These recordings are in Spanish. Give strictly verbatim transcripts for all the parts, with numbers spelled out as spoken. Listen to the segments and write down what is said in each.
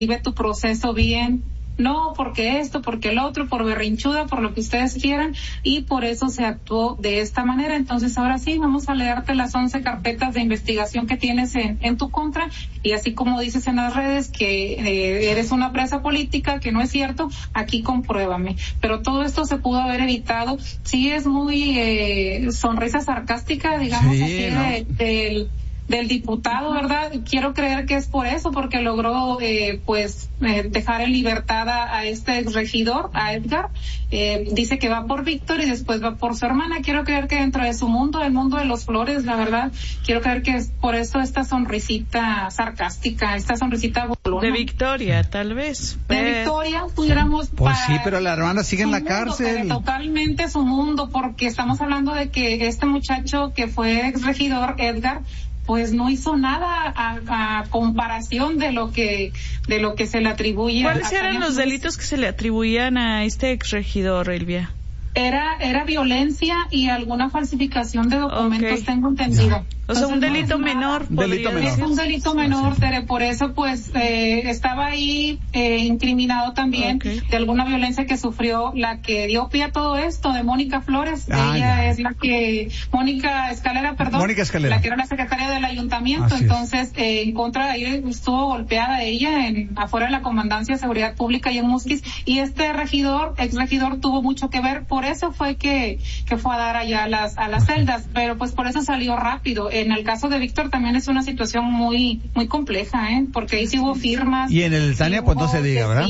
vive tu proceso bien. No, porque esto, porque el otro, por berrinchuda, por lo que ustedes quieran, y por eso se actuó de esta manera. Entonces, ahora sí, vamos a leerte las once carpetas de investigación que tienes en, en tu contra, y así como dices en las redes que eh, eres una presa política, que no es cierto, aquí compruébame. Pero todo esto se pudo haber evitado. Sí es muy eh, sonrisa sarcástica, digamos, sí, así ¿no? de, del... del diputado, ¿verdad? Quiero creer que es por eso, porque logró eh, pues eh, dejar en libertad a, a este exregidor, a Edgar. Eh, dice que va por Víctor y después va por su hermana. Quiero creer que dentro de su mundo, el mundo de los Flores, la verdad, quiero creer que es por eso esta sonrisita sarcástica, esta sonrisita burlona. De Victoria, tal vez. De Victoria, pudiéramos... Pues sí, pero la hermana sigue en la mundo, cárcel. Totalmente su mundo, porque estamos hablando de que este muchacho que fue exregidor, Edgar, pues no hizo nada a, a comparación de lo que de lo que se le atribuye. ¿Cuáles eran los delitos que se le atribuían a este exregidor, Elvia? Era era violencia y alguna falsificación de documentos, okay. Tengo entendido. O sea, un delito no es menor. Delito menor. Es un delito menor, Tere, por eso pues eh, estaba ahí eh, incriminado también okay. de alguna violencia que sufrió la que dio pie a todo esto, de Mónica Flores. Ah, ella ya. es la que, Mónica Escalera, perdón. Mónica Escalera. La que era la secretaria del ayuntamiento. Así Entonces, eh, en contra de ella estuvo golpeada ella en afuera de la Comandancia de Seguridad Pública y en Musquis. Y este regidor, ex regidor, tuvo mucho que ver. Por eso fue que, que fue a dar allá a las, a las celdas. Pero pues por eso salió rápido. En el caso de Víctor también es una situación muy muy compleja, ¿eh? Porque ahí sí hubo firmas. Y en el Tania, pues no se diga, ¿verdad?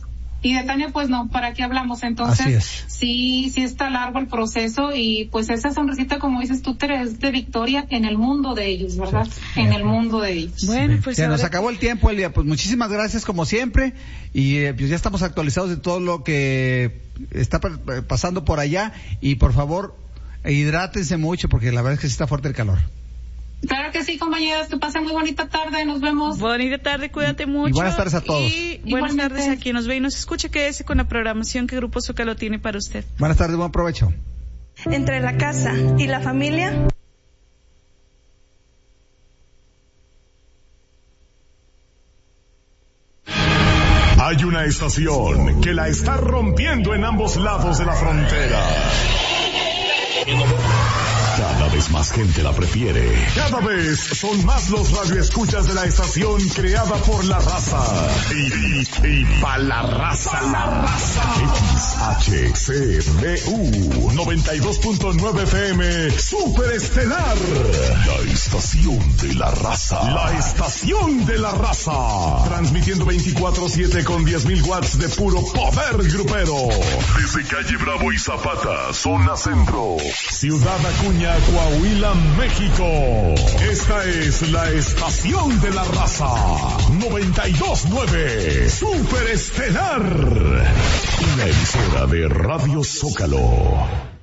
Y de Tania, pues no, ¿para qué hablamos? Entonces, sí, sí está largo el proceso y pues esa sonrisita, como dices tú, Tere, es de victoria en el mundo de ellos, ¿verdad? Sí, en el mundo de ellos. Bueno, pues se nos acabó el tiempo, Elia. Pues muchísimas gracias como siempre y eh, pues ya estamos actualizados de todo lo que está pasando por allá y por favor, hidrátense mucho porque la verdad es que sí está fuerte el calor. Claro que sí, compañeros, que pasen muy bonita tarde, nos vemos. Bonita tarde, cuídate mucho. Y buenas tardes a todos. Y buenas Igualmente. tardes a quien nos ve y nos escucha, quédese con la programación que Grupo Zócalo tiene para usted. Buenas tardes, buen provecho. Entre la casa y la familia. Hay una estación que la está rompiendo en ambos lados de la frontera. Cada vez más gente la prefiere. Cada vez son más los radioescuchas de la estación creada por la raza. Y, y, y pa' la raza. Pa la raza. X H C B U noventa y dos punto nueve F M Super Estelar. La estación de la raza. La estación de la raza. Transmitiendo veinticuatro siete con diez mil watts de puro poder grupero. Desde calle Bravo y Zapata, zona centro. Ciudad Acuña, Coahuila, México. Esta es la estación de la raza. noventa y dos punto nueve Super Estelar. Una emisora de Radio Zócalo.